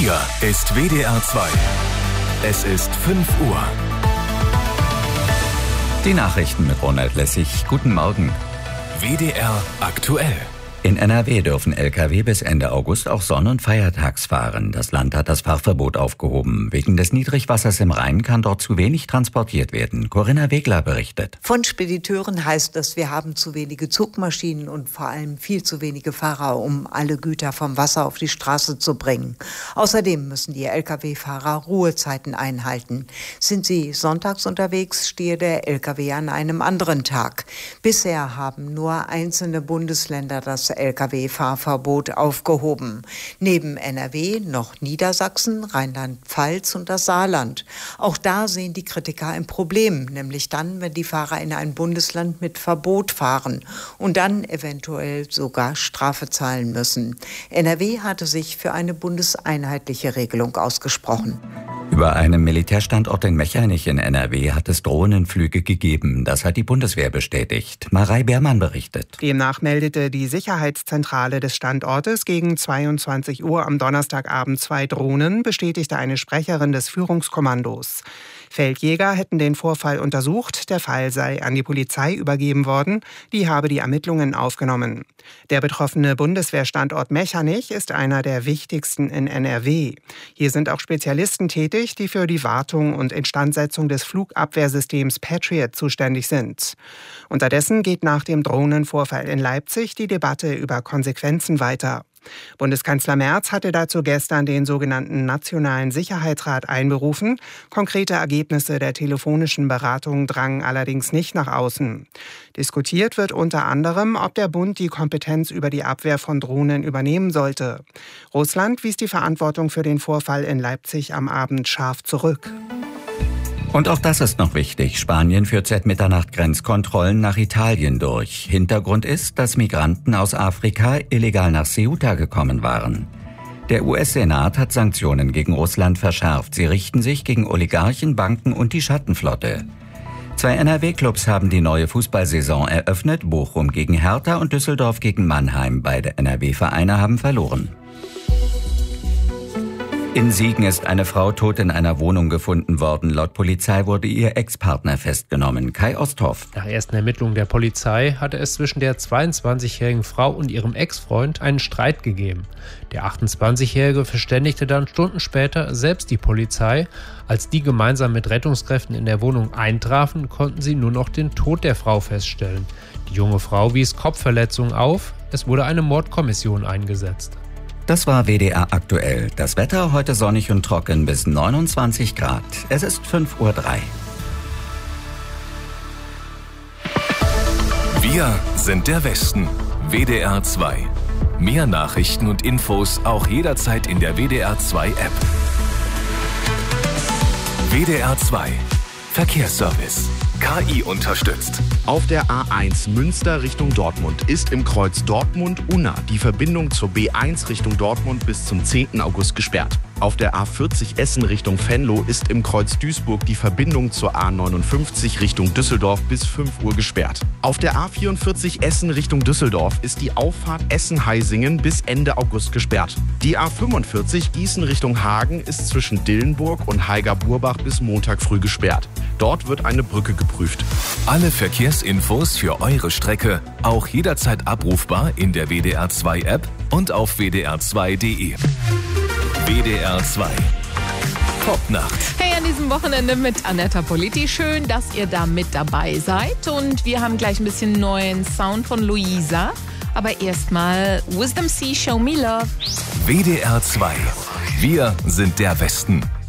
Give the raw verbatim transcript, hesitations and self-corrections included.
Hier ist W D R zwei. Es ist fünf Uhr. Die Nachrichten mit Ronald Lessig. Guten Morgen. W D R aktuell. In N R W dürfen L K W bis Ende August auch sonn- und feiertags fahren. Das Land hat das Fahrverbot aufgehoben. Wegen des Niedrigwassers im Rhein kann dort zu wenig transportiert werden. Corinna Wegler berichtet. Von Spediteuren heißt es, wir haben zu wenige Zugmaschinen und vor allem viel zu wenige Fahrer, um alle Güter vom Wasser auf die Straße zu bringen. Außerdem müssen die L K W-Fahrer Ruhezeiten einhalten. Sind sie sonntags unterwegs, stehe der L K W an einem anderen Tag. Bisher haben nur einzelne Bundesländer das L K W-Fahrverbot aufgehoben. Neben N R W noch Niedersachsen, Rheinland-Pfalz und das Saarland. Auch da sehen die Kritiker ein Problem, nämlich dann, wenn die Fahrer in ein Bundesland mit Verbot fahren und dann eventuell sogar Strafe zahlen müssen. N R W hatte sich für eine bundeseinheitliche Regelung ausgesprochen. Über einem Militärstandort in Mechernich in N R W hat es Drohnenflüge gegeben. Das hat die Bundeswehr bestätigt. Marei Beermann berichtet. Demnach meldete die Sicherheitszentrale des Standortes gegen zweiundzwanzig Uhr am Donnerstagabend zwei Drohnen, bestätigte eine Sprecherin des Führungskommandos. Feldjäger hätten den Vorfall untersucht, der Fall sei an die Polizei übergeben worden, die habe die Ermittlungen aufgenommen. Der betroffene Bundeswehrstandort Mechernich ist einer der wichtigsten in N R W. Hier sind auch Spezialisten tätig, die für die Wartung und Instandsetzung des Flugabwehrsystems Patriot zuständig sind. Unterdessen geht nach dem Drohnenvorfall in Leipzig die Debatte über Konsequenzen weiter. Bundeskanzler Merz hatte dazu gestern den sogenannten Nationalen Sicherheitsrat einberufen. Konkrete Ergebnisse der telefonischen Beratung drangen allerdings nicht nach außen. Diskutiert wird unter anderem, ob der Bund die Kompetenz über die Abwehr von Drohnen übernehmen sollte. Russland wies die Verantwortung für den Vorfall in Leipzig am Abend scharf zurück. Und auch das ist noch wichtig. Spanien führt seit Mitternacht Grenzkontrollen nach Italien durch. Hintergrund ist, dass Migranten aus Afrika illegal nach Ceuta gekommen waren. Der U S-Senat hat Sanktionen gegen Russland verschärft. Sie richten sich gegen Oligarchen, Banken und die Schattenflotte. Zwei N R W-Clubs haben die neue Fußballsaison eröffnet. Bochum gegen Hertha und Düsseldorf gegen Mannheim. Beide N R W-Vereine haben verloren. In Siegen ist eine Frau tot in einer Wohnung gefunden worden. Laut Polizei wurde ihr Ex-Partner festgenommen. Kai Osthoff. Nach ersten Ermittlungen der Polizei hatte es zwischen der zweiundzwanzigjährigen Frau und ihrem Ex-Freund einen Streit gegeben. Der achtundzwanzigjährige verständigte dann Stunden später selbst die Polizei. Als die gemeinsam mit Rettungskräften in der Wohnung eintrafen, konnten sie nur noch den Tod der Frau feststellen. Die junge Frau wies Kopfverletzungen auf. Es wurde eine Mordkommission eingesetzt. Das war W D R aktuell. Das Wetter heute sonnig und trocken bis neunundzwanzig Grad. Es ist fünf Uhr drei. Wir sind der Westen. W D R zwei. Mehr Nachrichten und Infos auch jederzeit in der W D R zwei App. W D R zwei. Verkehrsservice. K I unterstützt. Auf der A eins Münster Richtung Dortmund ist im Kreuz Dortmund-Unna die Verbindung zur B eins Richtung Dortmund bis zum zehnten August gesperrt. Auf der A vierzig Essen Richtung Venlo ist im Kreuz Duisburg die Verbindung zur A neunundfünfzig Richtung Düsseldorf bis fünf Uhr gesperrt. Auf der A vierundvierzig Essen Richtung Düsseldorf ist die Auffahrt Essen-Heisingen bis Ende August gesperrt. Die A fünfundvierzig Gießen Richtung Hagen ist zwischen Dillenburg und Haiger-Burbach bis Montag früh gesperrt. Dort wird eine Brücke geprüft. Alle Verkehrsinfos für eure Strecke auch jederzeit abrufbar in der W D R zwei App und auf w d r zwei punkt d e. W D R zwei. Popnacht. Hey, an diesem Wochenende mit Anetta Politi. Schön, dass ihr da mit dabei seid. Und wir haben gleich ein bisschen neuen Sound von Luisa. Aber erstmal Wisdom Sea, Show Me Love. W D R zwei. Wir sind der Westen.